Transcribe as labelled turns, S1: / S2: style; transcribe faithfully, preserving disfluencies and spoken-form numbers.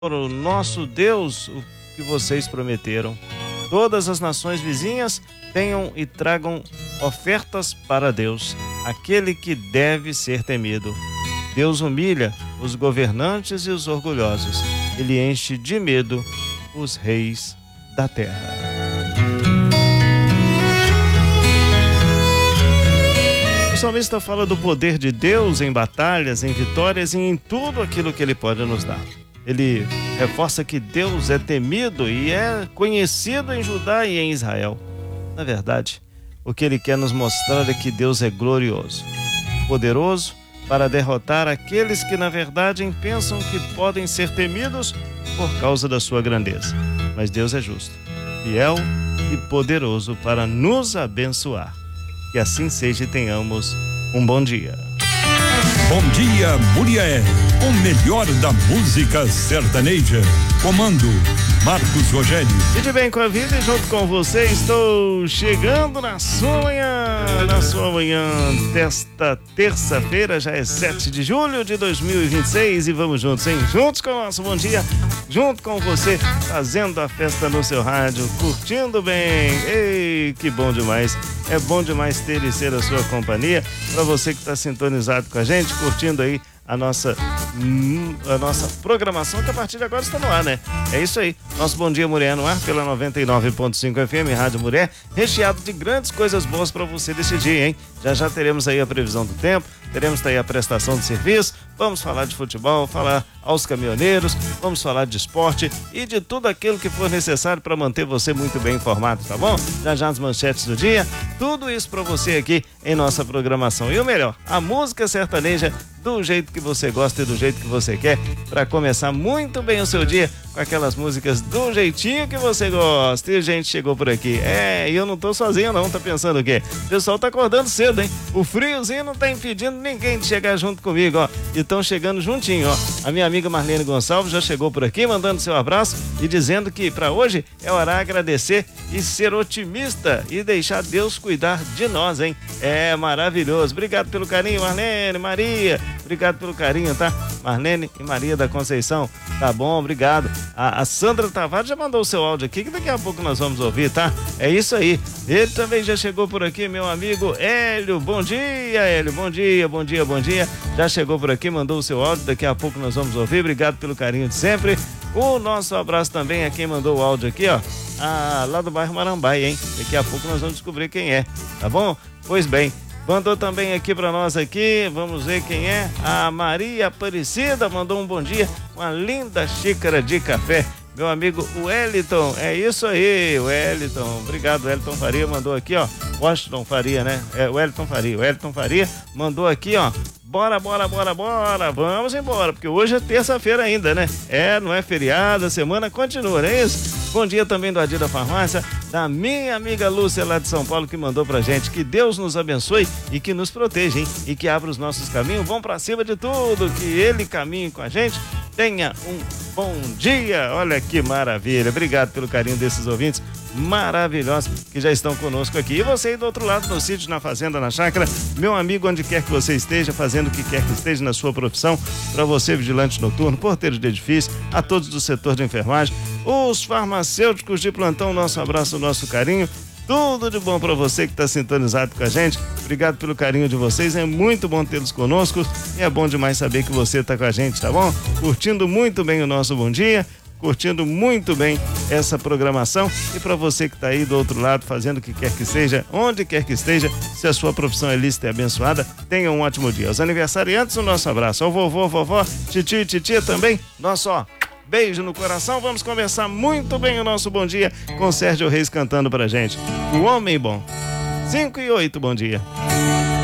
S1: o nosso Deus o que vocês prometeram. Todas as nações vizinhas tenham e tragam ofertas para Deus, aquele que deve ser temido. Deus humilha os governantes e os orgulhosos. Ele enche de medo os reis da terra. O salmista fala do poder de Deus em batalhas, em vitórias e em tudo aquilo que Ele pode nos dar. Ele reforça que Deus é temido e é conhecido em Judá e em Israel. Na verdade, o que Ele quer nos mostrar é que Deus é glorioso, poderoso para derrotar aqueles que na verdade pensam que podem ser temidos por causa da sua grandeza. Mas Deus é justo, fiel e poderoso para nos abençoar. Que assim seja e tenhamos um bom dia.
S2: Bom dia, Murié, o melhor da música sertaneja. Comando, Marcos Rogério.
S1: E de bem com a vida e junto com você estou chegando na sua manhã, na sua manhã desta terça-feira, já é sete de julho de dois mil e vinte e seis e vamos juntos, hein? Juntos com o nosso bom dia, junto com você, fazendo a festa no seu rádio, curtindo bem. Ei, que bom demais. É bom demais ter e ser a sua companhia. Para você que está sintonizado com a gente, curtindo aí a nossa, a nossa programação, que a partir de agora está no ar, né? É isso aí. Nosso Bom Dia Mulher no ar pela noventa e nove ponto cinco F M, Rádio Mulher, recheado de grandes coisas boas para você desse dia, hein? Já já teremos aí a previsão do tempo, teremos aí a prestação de serviço, vamos falar de futebol, falar aos caminhoneiros, vamos falar de esporte e de tudo aquilo que for necessário para manter você muito bem informado, tá bom? Já já as manchetes do dia, tudo isso para você aqui em nossa programação. E o melhor, a música sertaneja do jeito que você gosta e do jeito que você quer, para começar muito bem o seu dia com aquelas músicas do jeitinho que você gosta. E a gente chegou por aqui. É, e eu não tô sozinho não, tá pensando o quê? O pessoal tá acordando cedo, hein? O friozinho não tá impedindo ninguém de chegar junto comigo, ó. E estão chegando juntinho, ó. A minha amiga Marlene Gonçalves já chegou por aqui, mandando seu abraço e dizendo que para hoje é orar, agradecer e ser otimista e deixar Deus cuidar de nós, hein? É maravilhoso. Obrigado pelo carinho, Marlene, Maria. Obrigado pelo carinho, tá? Marlene e Maria da Conceição. Tá bom, obrigado. A, a Sandra Tavares já mandou o seu áudio aqui, que daqui a pouco nós vamos ouvir, tá? É isso aí. Ele também já chegou por aqui, meu amigo Hélio. Bom dia, Hélio. Bom dia, bom dia, bom dia. Já chegou por aqui, mandou o seu áudio. Daqui a pouco nós vamos ouvir. Obrigado pelo carinho de sempre. O nosso abraço também a quem mandou o áudio aqui, ó. Ah, lá do bairro Marambaia, hein? Daqui a pouco nós vamos descobrir quem é, tá bom? Pois bem. Mandou também aqui para nós aqui, vamos ver quem é, a Maria Aparecida, mandou um bom dia, uma linda xícara de café, meu amigo Wellington, é isso aí, Wellington, obrigado, Wellington Faria mandou aqui, ó, Washington Faria, né, é Wellington Faria, Wellington Faria mandou aqui, ó, bora, bora, bora, bora, vamos embora, porque hoje é terça-feira ainda, né, é, não é feriado, a semana continua, não é isso? Bom dia também do Adir da Farmácia, da minha amiga Lúcia lá de São Paulo, que mandou pra gente. Que Deus nos abençoe e que nos proteja, hein? E que abra os nossos caminhos, vão pra cima de tudo, que Ele caminhe com a gente. Tenha um bom dia. Olha que maravilha. Obrigado pelo carinho desses ouvintes maravilhosos que já estão conosco aqui. E você aí do outro lado, no sítio, na fazenda, na chácara, meu amigo, onde quer que você esteja, fazendo o que quer que esteja na sua profissão, para você, vigilante noturno, porteiro de edifício, a todos do setor de enfermagem, os farmacêuticos de plantão, nosso abraço, nosso carinho. Tudo de bom para você que está sintonizado com a gente. Obrigado pelo carinho de vocês. É muito bom tê-los conosco e é bom demais saber que você está com a gente, tá bom? Curtindo muito bem o nosso bom dia, curtindo muito bem essa programação. E para você que está aí do outro lado, fazendo o que quer que seja, onde quer que esteja, se a sua profissão é lícita e abençoada, tenha um ótimo dia. Os aniversariantes, o nosso abraço. Ao vovô, vovó, titio e titia também, nosso ó. Beijo no coração, vamos começar muito bem o nosso bom dia com Sérgio Reis cantando pra gente. O Homem Bom. cinco e oito, bom dia.